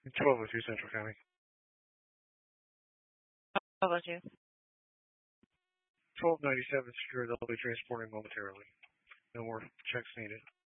1202 Central County. How about you? 1297 secure. They'll be transporting momentarily. No more checks needed.